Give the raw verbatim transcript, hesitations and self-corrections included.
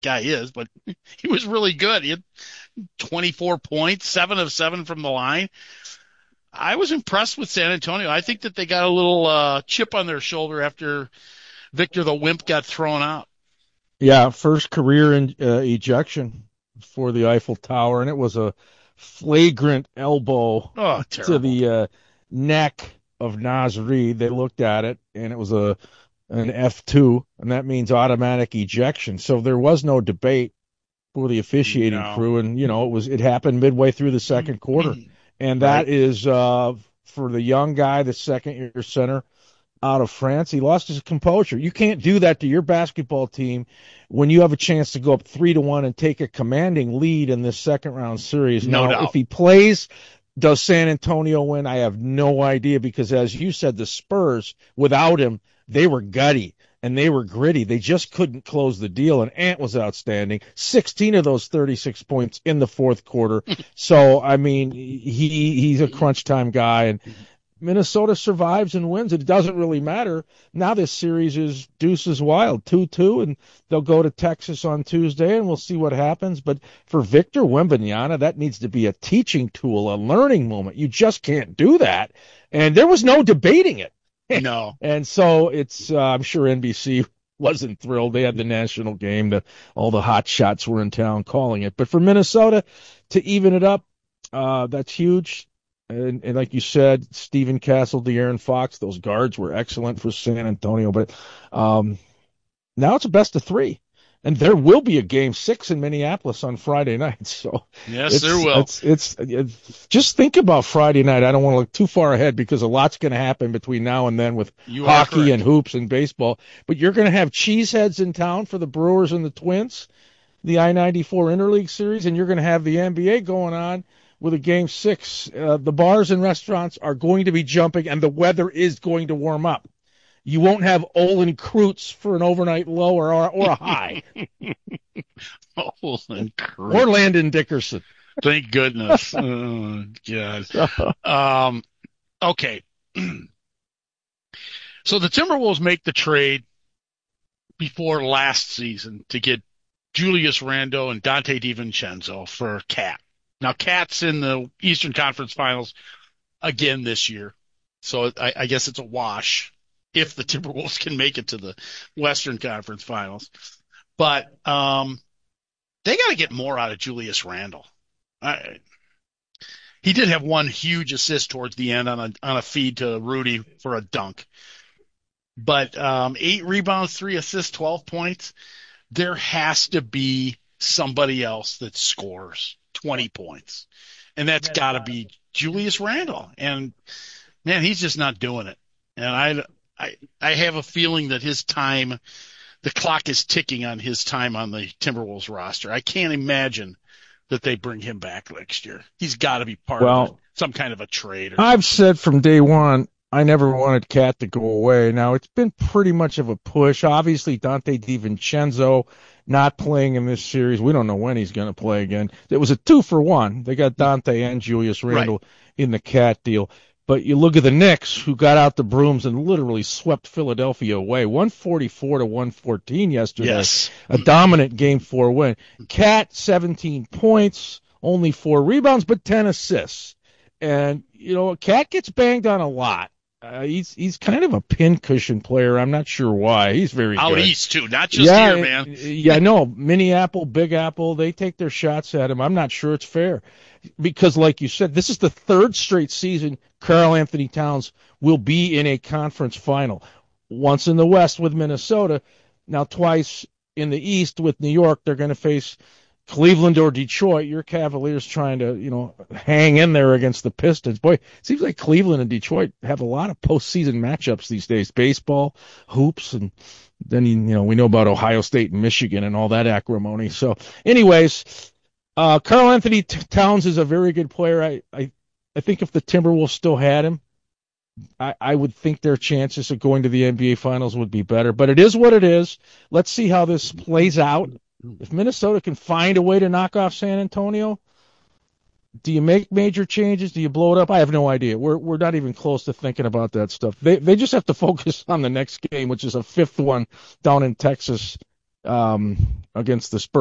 guy is, but he was really good. He had twenty-four points, seven of seven from the line. I was impressed with San Antonio. I think that they got a little uh, chip on their shoulder after Victor the Wimp got thrown out. Yeah, first career in, uh, ejection for the Eiffel Tower, and it was a flagrant elbow Oh, to terrible. the uh, neck of Naz Reid. They looked at it, and it was a an F two, and that means automatic ejection. So there was no debate for the officiating No. crew, and you know it was it happened midway through the second quarter, and that Right. is uh, for the young guy, the second year center out of France. He lost his composure. You can't do that to your basketball team when you have a chance to go up three to one and take a commanding lead in this second round series. No Now, if doubt. he plays, does San Antonio win? I have no idea because, as you said, the Spurs without him, they were gutty and they were gritty. They just couldn't close the deal. And Ant was outstanding. sixteen of those thirty-six points in the fourth quarter. So, I mean, he he's a crunch time guy, and Minnesota survives and wins. It doesn't really matter. Now this series is deuces wild, two two, and they'll go to Texas on Tuesday, and we'll see what happens. But for Victor Wembanyama, that needs to be a teaching tool, a learning moment. You just can't do that. And there was no debating it. No. And so it's, uh, I'm sure N B C wasn't thrilled. They had the national game. The, all the hot shots were in town calling it. But for Minnesota to even it up, uh, that's huge. And, and like you said, Stephen Castle, De'Aaron Fox, those guards were excellent for San Antonio. But um, now it's a best of three, and there will be a game six in Minneapolis on Friday night. So Yes, there it's will. it's it's, it's just think about Friday night. I don't want to look too far ahead because a lot's going to happen between now and then with You are hockey and correct. hoops and baseball. But you're going to have cheeseheads in town for the Brewers and the Twins, the I ninety-four Interleague Series, and you're going to have the N B A going on with a game six. Uh, the bars and restaurants are going to be jumping, and the weather is going to warm up. You won't have Olin Kreutz for an overnight low or, or a high, Olin or Kreutz. Landon Dickerson. Thank goodness. Oh, God. Um, okay. So the Timberwolves make the trade before last season to get Julius Randle and Dante DiVincenzo for Cat. Now, Cat's in the Eastern Conference Finals again this year. So I, I guess it's a wash if the Timberwolves can make it to the Western Conference Finals. But um, they got to get more out of Julius Randle. I, he did have one huge assist towards the end on a on a feed to Rudy for a dunk. But um, eight rebounds, three assists, twelve points. There has to be somebody else that scores twenty points. And that's got to be Julius Randle. And, man, he's just not doing it. And I, I, I have a feeling that his time, the clock is ticking on his time on the Timberwolves roster. I can't imagine that they bring him back next year. He's got to be part of a, Well, some kind of a trade. Or I've said from day one, I never wanted Cat to go away. Now, it's been pretty much of a push. Obviously, Dante DiVincenzo not playing in this series. We don't know when he's going to play again. It was a two for one. They got Dante and Julius right. Randle in the Cat deal. But you look at the Knicks, who got out the brooms and literally swept Philadelphia away, one forty-four to one fourteen yesterday. Yes. A dominant game four win. Cat, seventeen points, only four rebounds, but ten assists. And, you know, Cat gets banged on a lot. Uh, he's he's kind of a pincushion player. I'm not sure why. He's very Out good. east, too, not just Yeah, here, man. yeah, no, Minneapolis, Big Apple, they take their shots at him. I'm not sure it's fair because, like you said, this is the third straight season Karl Anthony Towns will be in a conference final. Once in the West with Minnesota, now twice in the East with New York. They're going to face Cleveland or Detroit. Your Cavaliers trying to, you know, hang in there against the Pistons. Boy, it seems like Cleveland and Detroit have a lot of postseason matchups these days. Baseball, hoops, and then, you know, we know about Ohio State and Michigan and all that acrimony. So, anyways, uh, Karl Anthony Towns is a very good player. I, I, I think if the Timberwolves still had him, I, I would think their chances of going to the N B A Finals would be better. But it is what it is. Let's see how this plays out. If Minnesota can find a way to knock off San Antonio, do you make major changes? Do you blow it up? I have no idea. We're we're not even close to thinking about that stuff. They they just have to focus on the next game, which is a fifth one down in Texas um, against the Spurs.